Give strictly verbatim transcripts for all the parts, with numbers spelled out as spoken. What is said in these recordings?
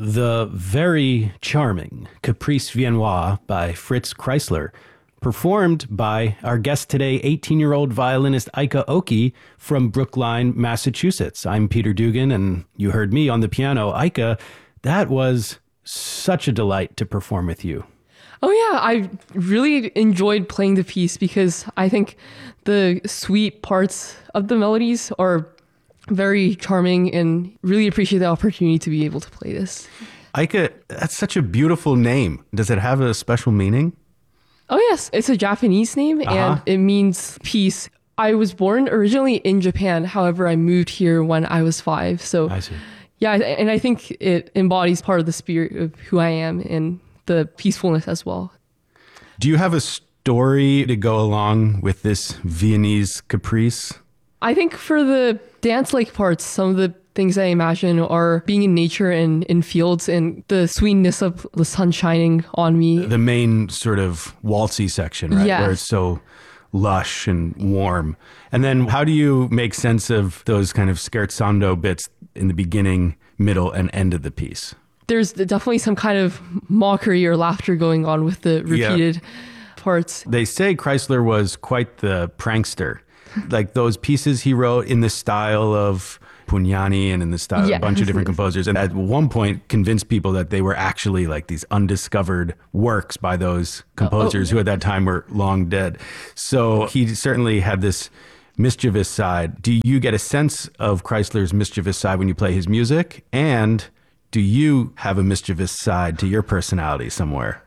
The very charming Caprice Viennois by Fritz Kreisler, performed by our guest today, eighteen-year-old violinist Aika Oki from Brookline, Massachusetts. I'm Peter Dugan, and you heard me on the piano. Aika, that was such a delight to perform with you. Oh yeah, I really enjoyed playing the piece because I think the sweet parts of the melodies are very charming, and really appreciate the opportunity to be able to play this. Aika, that's such a beautiful name. Does it have a special meaning? Oh yes, it's a Japanese name, uh-huh. and it means peace. I was born originally in Japan. However, I moved here when I was five. So I see. Yeah, and I think it embodies part of the spirit of who I am and the peacefulness as well. Do you have a story to go along with this Viennese caprice? I think for the dance-like parts, some of the things I imagine are being in nature and in fields and the sweetness of the sun shining on me. The main sort of waltzy section, right? Yes. Where it's so lush and warm. And then how do you make sense of those kind of scherzando bits in the beginning, middle, and end of the piece? There's definitely some kind of mockery or laughter going on with the repeated yeah. parts. They say Kreisler was quite the prankster. Like those pieces he wrote in the style of Pugnani and in the style yeah. of a bunch of different composers. And at one point convinced people that they were actually like these undiscovered works by those composers oh, oh. who at that time were long dead. So he certainly had this mischievous side. Do you get a sense of Kreisler's mischievous side when you play his music? And do you have a mischievous side to your personality somewhere?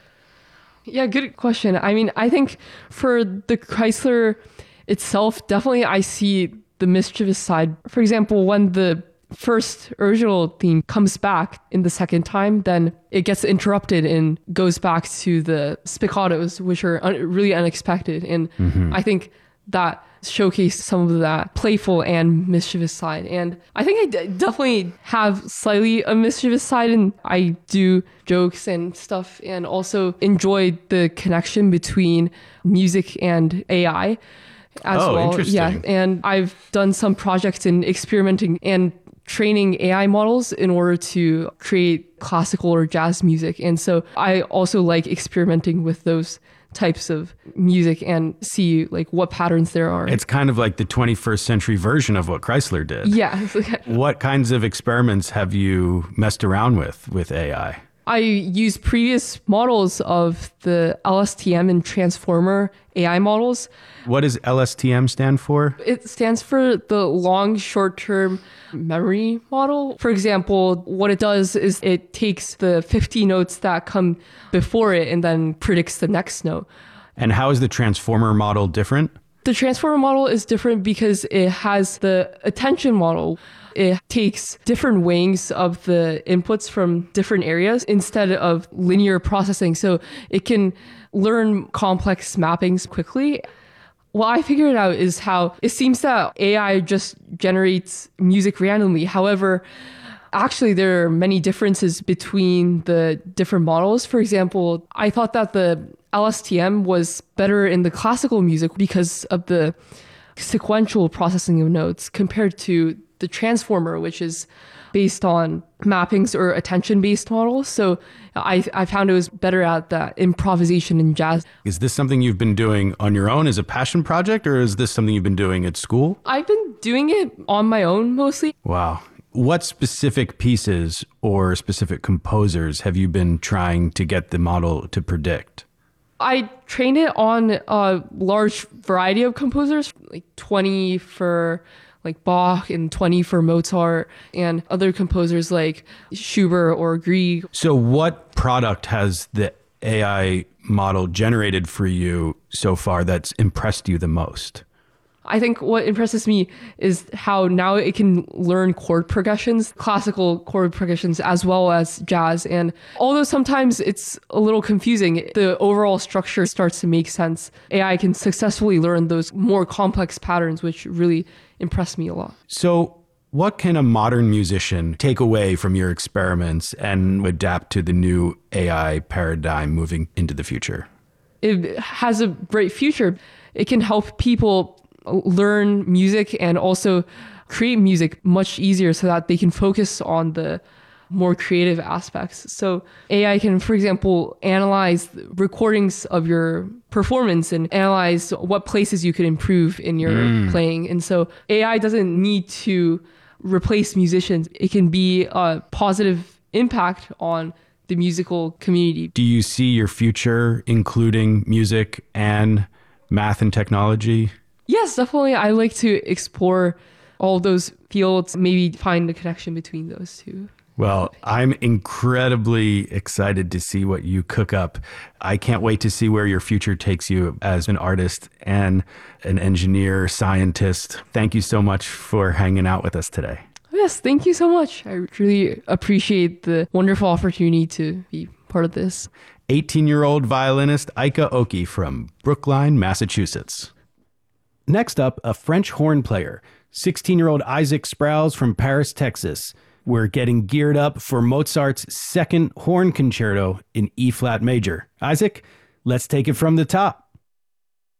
Yeah, good question. I mean, I think for the Kreisler itself, definitely I see the mischievous side. For example, when the first original theme comes back in the second time, then it gets interrupted and goes back to the spiccatos, which are un- really unexpected. And mm-hmm. I think that showcased some of that playful and mischievous side. And I think I d- definitely have slightly a mischievous side, and I do jokes and stuff, and also enjoy the connection between music and A I. As oh, well. interesting. Yeah, and I've done some projects in experimenting and training A I models in order to create classical or jazz music. And so I also like experimenting with those types of music and see like what patterns there are. It's kind of like the twenty-first century version of what Kreisler did. Yeah. What kinds of experiments have you messed around with with A I? I used previous models of the L S T M and Transformer A I models. What does L S T M stand for? It stands for the long short-term memory model. For example, what it does is it takes the fifty notes that come before it and then predicts the next note. And how is the Transformer model different? The Transformer model is different because it has the attention model. It takes different weighings of the inputs from different areas instead of linear processing. So it can learn complex mappings quickly. What I figured out is how it seems that A I just generates music randomly. However, actually, there are many differences between the different models. For example, I thought that the L S T M was better in the classical music because of the sequential processing of notes compared to the Transformer, which is based on mappings or attention-based models. So I, I found it was better at that improvisation in jazz. Is this something you've been doing on your own as a passion project, or is this something you've been doing at school? I've been doing it on my own mostly. Wow. What specific pieces or specific composers have you been trying to get the model to predict? I trained it on a large variety of composers, like twenty for like Bach and twenty for Mozart and other composers like Schubert or Grieg. So what product has the A I model generated for you so far that's impressed you the most? I think what impresses me is how now it can learn chord progressions, classical chord progressions, as well as jazz. And although sometimes it's a little confusing, the overall structure starts to make sense. A I can successfully learn those more complex patterns, which really impressed me a lot. So what can a modern musician take away from your experiments and adapt to the new A I paradigm moving into the future? It has a bright future. It can help people learn music and also create music much easier so that they can focus on the more creative aspects. So A I can, for example, analyze recordings of your performance and analyze what places you could improve in your mm. playing. And so A I doesn't need to replace musicians. It can be a positive impact on the musical community. Do you see your future including music and math and technology? Yes, definitely. I like to explore all those fields, maybe find the connection between those two. Well, I'm incredibly excited to see what you cook up. I can't wait to see where your future takes you as an artist and an engineer, scientist. Thank you so much for hanging out with us today. Yes, thank you so much. I really appreciate the wonderful opportunity to be part of this. eighteen-year-old violinist Aika Oki from Brookline, Massachusetts. Next up, a French horn player, sixteen-year-old Isaac Sprouse from Paris, Texas. We're getting geared up for Mozart's second horn concerto in E-flat major. Isaac, let's take it from the top.